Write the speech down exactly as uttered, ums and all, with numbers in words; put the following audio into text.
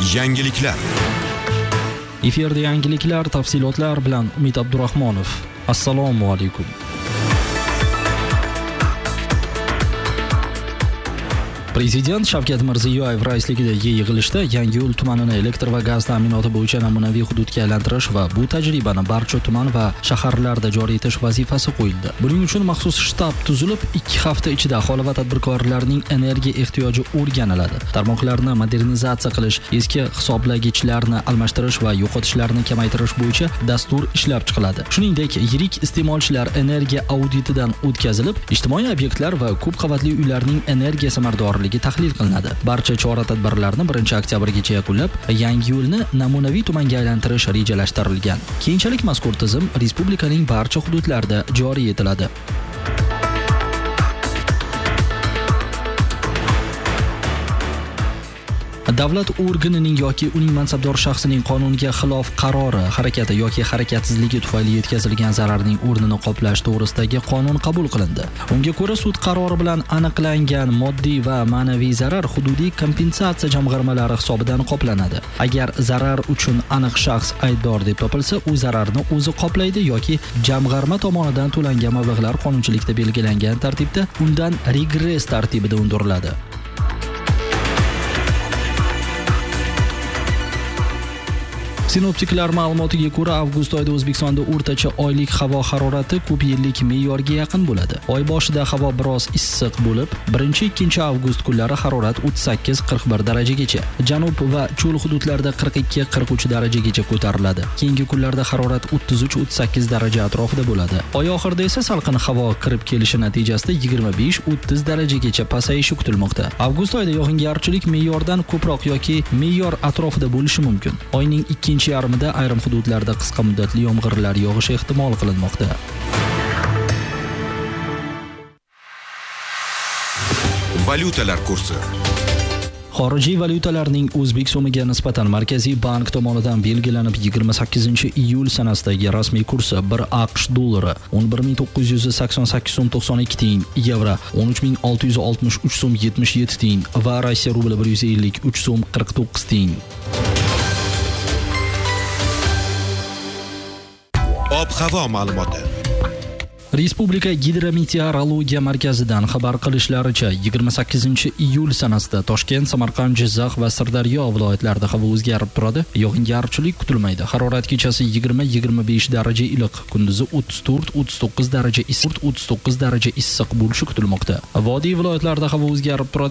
Yangiliklar. Efirda yangiliklar, tafsilotlar bilan Umid Abdurahmonov. Assalomu alaykum. Prezident Shavkat Mirziyoyev raisligidagi yig'ilishda Yangiyo'l tumanini elektr va gaz ta'minoti bo'yicha namunaviy hududga aylantirish va bu tajribani barcha tuman va shaharlarda joriy etish vazifasi qo'yildi. Buning uchun maxsus shtab tuzilib, ikki hafta ichida aholi va tadbirkorlarning energiya ehtiyoji o'rganiladi. Tarmoqlarni modernizatsiya qilish, eski hisoblagichlarni almashtirish va yo'qotishlarni kamaytirish bo'yicha dastur ishlab chiqiladi. Shuningdek, yirik iste'molchilar energiya auditidan o'tkazilib, ijtimoiy obyektlar va ko'p qavatli uylarning energiya samaradorligi tahlil qilinadi. Barcha chora-tadbirlarni birinchi oktyabrgacha yakunlab, Yangiyo'lni namunaviy tumanga aylantirish rejalashtirilgan. Keyinchalik mazkur tizim respublikaning barcha hududlarida joriy etiladi. Davlat organining yoki uning mansabdor shaxsining qonunga xilof qarori, harakati yoki harakatsizligi tufayli yetkazilgan zararning o'rnini qoplash to'g'risidagi qonun qabul qilindi. Unga ko'ra sud qarori bilan aniqlangan moddiy va ma'naviy zarar hududiy kompensatsiya jamg'armalari hisobidan qoplanadi. Agar zarar uchun aniq shaxs aybdor deb topilsa, u zararni o'zi qoplaydi yoki jamg'arma tomonidan to'langan mablag'lar qonunchilikda belgilangan tartibda undan regress tartibida undiriladi. Sinoptiklar ma'lumotiga ko'ra, avgust oyida O'zbekistonda o'rtacha oylik havo harorati ko'p yillik me'yorga yaqin bo'ladi. Oy boshida havo biroz issiq bo'lib, birinchi-ikkinchi avgust kunlari harorat o'ttiz sakkiz qirq bir darajagacha, janub va cho'l hududlarda qirq ikki qirq uch darajagacha ko'tariladi. Keyingi kunlarda harorat o'ttiz uch o'ttiz sakkiz daraja atrofida bo'ladi. Oy oxirida esa salqin havo kirib kelishi natijasida yigirma besh o'ttiz darajagacha pasayishi kutilmoqda. Avgust oyida yog'ingarchilik me'yordan ko'proq yoki me'yor atrofida bo'lishi mumkin. Oyning ikkinchi yarmida ayrim hududlarda qisqa muddatli yomg'irlar yog'ishi ehtimol qilinmoqda. Valyutalar kursi. Xorijiy valyutalarning o'zbek so'miga nisbatan Markaziy bank tomonidan belgilanib yigirma sakkizinchi iyul sanasidagi rasmiy kursi bir AQSh dollari o'n bir ming to'qqiz yuz sakson sakkiz so'm to'qson ikki tiyin, yevro o'n uch ming olti yuz oltmish uch so'm yetmish yetti tiyin va Rossiya rubli bir yuz ellik uch so'm qirq to'qqiz tiyin. Ob-havo ma'lumoti. Respublika Gidrometeorologiya markazidan xabar qilishlaricha, yigirma sakkizinchi iyul sanasida Toshkent, Samarqand, Jizzax va Sirdaryo viloyatlarida havo o'zgarib turadi. Yog'ingarchilik kutilmaydi. Harorat kechasi yigirma yigirma besh daraja iliq, kunduzi o'ttiz to'rt o'ttiz to'qqiz daraja issiq, o'ttiz to'qqiz daraja issiq bo'lishi kutilmoqda. Vodiy viloyatlarida havo o'zgarib turadi.